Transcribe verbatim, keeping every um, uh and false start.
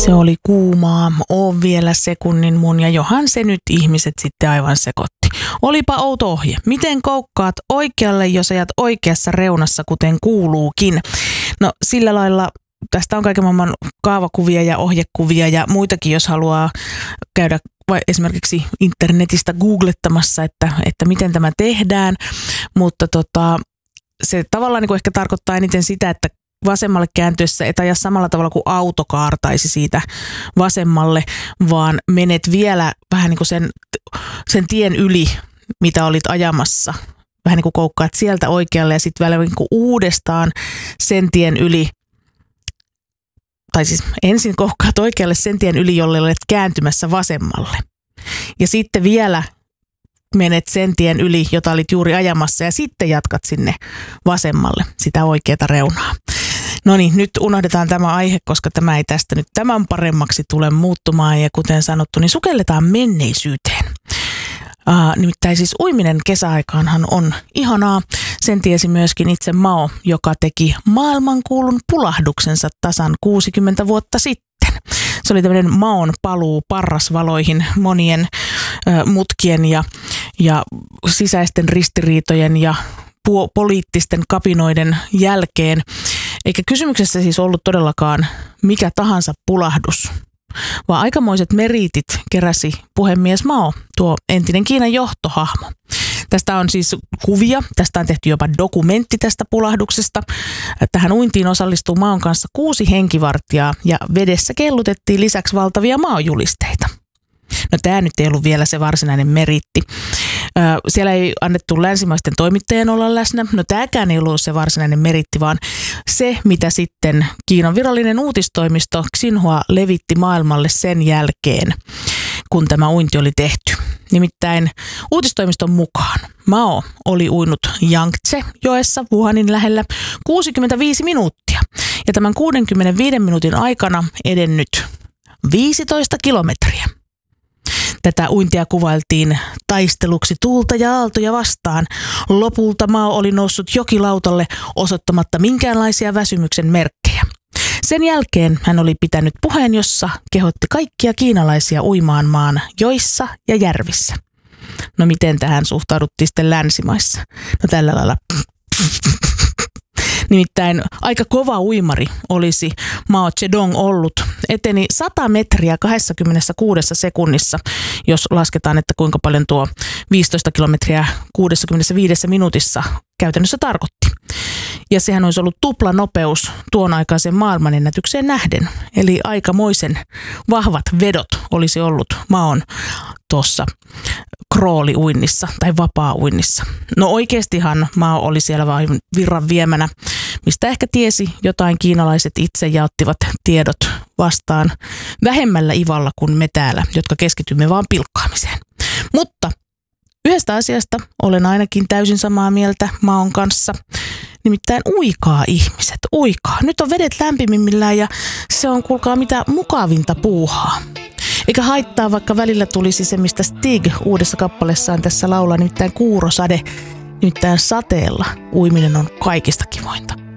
Se oli kuumaa, oo vielä sekunnin mun ja johan se nyt ihmiset sitten aivan sekoitti. Olipa outo ohje. Miten koukkaat oikealle, jos ajat oikeassa reunassa, kuten kuuluukin? No sillä lailla tästä on kaiken maailman kaavakuvia ja ohjekuvia ja muitakin, jos haluaa käydä vai esimerkiksi internetistä googlettamassa, että, että miten tämä tehdään. Mutta tota, se tavallaan niin kuin ehkä tarkoittaa eniten sitä, että vasemmalle kääntyessä et aja samalla tavalla kuin auto kaartaisi siitä vasemmalle, vaan menet vielä vähän niin kuin sen, sen tien yli, mitä olit ajamassa. Vähän niin kuin koukkaat sieltä oikealle ja sitten vielä niin kuin uudestaan sen tien yli, tai siis ensin koukkaat oikealle sen tien yli, jolle olet kääntymässä vasemmalle. Ja sitten vielä menet sen tien yli, jota olit juuri ajamassa ja sitten jatkat sinne vasemmalle sitä oikeaa reunaa. No niin, nyt unohdetaan tämä aihe, koska tämä ei tästä nyt tämän paremmaksi tule muuttumaan ja kuten sanottu, niin sukelletaan menneisyyteen. Uh, nimittäin siis uiminen kesäaikaanhan on ihanaa. Sen tiesi myöskin itse Mao, joka teki maailmankuulun pulahduksensa tasan kuusikymmentä vuotta sitten. Se oli tämmöinen Maon paluu parrasvaloihin monien uh, mutkien ja, ja sisäisten ristiriitojen ja pu- poliittisten kapinoiden jälkeen. Eikä kysymyksessä siis ollut todellakaan mikä tahansa pulahdus, vaan aikamoiset meriitit keräsi puhemies Mao, tuo entinen Kiinan johtohahmo. Tästä on siis kuvia, tästä on tehty jopa dokumentti tästä pulahduksesta. Tähän uintiin osallistuu Maon kanssa kuusi henkivartijaa ja vedessä kellutettiin lisäksi valtavia Mao-julisteita. No tämä nyt ei ollut vielä se varsinainen meriitti. Siellä ei annettu länsimaisten toimittajien olla läsnä. No tämäkään ei ollut se varsinainen meriitti, vaan se, mitä sitten Kiinan virallinen uutistoimisto Xinhua levitti maailmalle sen jälkeen, kun tämä uinti oli tehty. Nimittäin uutistoimiston mukaan Mao oli uinut Yangtze-joessa Wuhanin lähellä kuusikymmentäviisi minuuttia ja tämän kuudenkymmenenviiden minuutin aikana edennyt viisitoista kilometriä. Tätä uintia kuvailtiin taisteluksi tuulta ja aaltoja vastaan. Lopulta Mao oli noussut jokilautalle osoittamatta minkäänlaisia väsymyksen merkkejä. Sen jälkeen hän oli pitänyt puheen, jossa kehotti kaikkia kiinalaisia uimaan maan joissa ja järvissä. No miten tähän suhtauduttiin sitten länsimaissa? No tällä lailla. Nimittäin aika kova uimari olisi Mao Zedong ollut. Eteni sata metriä kaksikymmentäkuusi sekunnissa, jos lasketaan, että kuinka paljon tuo viisitoista kilometriä kuusikymmentäviisi minuutissa käytännössä tarkoitti. Ja sehän olisi ollut tupla nopeus tuon aikaisen maailmanennätykseen nähden. Eli aikamoisen vahvat vedot olisi ollut Maon tuossa krooli-uinnissa tai vapaa-uinnissa. No oikeastihan Mao oli siellä vain virran viemänä, mistä ehkä tiesi jotain kiinalaiset itse ja ottivat tiedot vastaan vähemmällä ivalla kuin me täällä, jotka keskitymme vaan pilkkaamiseen. Mutta yhdestä asiasta olen ainakin täysin samaa mieltä Maon kanssa. Nimittäin uikaa ihmiset, uikaa. Nyt on vedet lämpimimmillään ja se on kuulkaa mitä mukavinta puuhaa. Eikä haittaa, vaikka välillä tulisi se, mistä Stig uudessa kappaleessaan tässä laulaa, nimittäin kuurosade, nimittäin sateella uiminen on kaikista kivointa.